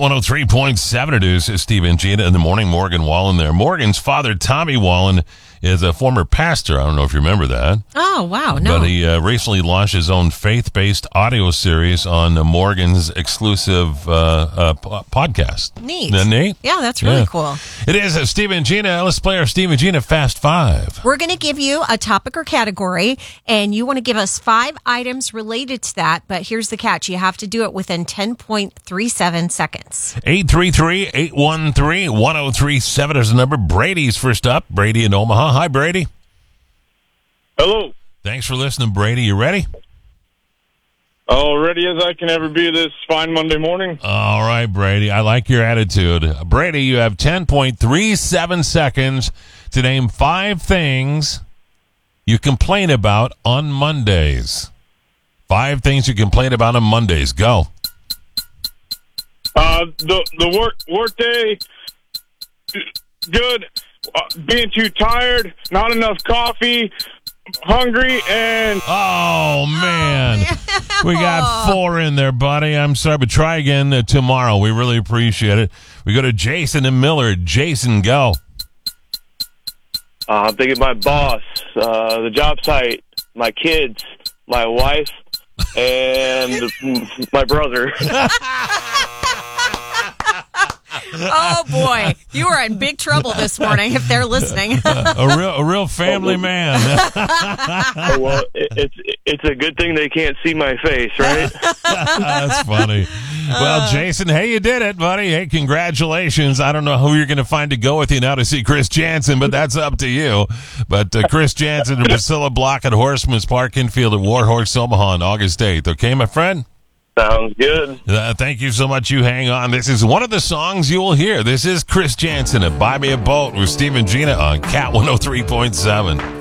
Cat 103.7 it is Steve and Gina in the morning. Morgan Wallen there. Morgan's father, Tommy Wallen, is a former pastor. I don't know if you remember that. Oh, wow. No. But he recently launched his own faith-based audio series on Morgan's exclusive podcast. Neat. Isn't that neat? Yeah, that's really cool. It is Steve and Gina. Let's play our Steve and Gina Fast Five. We're going to give you a topic or category, and you want to give us 5 items related to that. But here's the catch. You have to do it within 10.37 seconds. 833-813-1037 is the number. Brady's first up. Brady in Omaha. Hi, Brady. Hello. Thanks for listening, Brady. You ready? Oh, ready as I can ever be this fine Monday morning. All right, Brady. I like your attitude. Brady, you have 10.37 seconds to name 5 things you complain about on Mondays. 5 things you complain about on Mondays. Go. The work day, good. Being too tired, not enough coffee, hungry, and... Oh, man. We got 4 in there, buddy. I'm sorry, but try again tomorrow. We really appreciate it. We go to Jason and Miller. Jason, go. I'm thinking my boss, the job site, my kids, my wife, and my brother. Oh, boy. You are in big trouble this morning if they're listening. A real family man. Well, it's a good thing they can't see my face, right? That's funny. Well, Jason, hey, you did it, buddy. Hey, congratulations. I don't know who you're going to find to go with you now to see Chris Jansen, but that's up to you. But Chris Jansen and Priscilla Block at Horseman's Park Infield at Warhorse Omaha on August 8th. Okay, my friend? Sounds good. Thank you so much. You hang on. This is one of the songs you will hear. This is Chris Jansen at Buy Me a Boat with Steve and Gina on Cat 103.7.